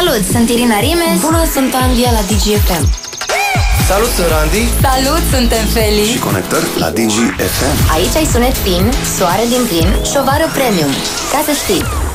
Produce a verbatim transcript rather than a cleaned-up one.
Salut, sunt Irina Rimes. Bună, sunt Andia la Digi F M. Salut, sunt Randy. Salut, suntem Feli. Și conectări la Digi F M. Aici ai sunet fin, soare din plin, șovară premium. Ca să știi.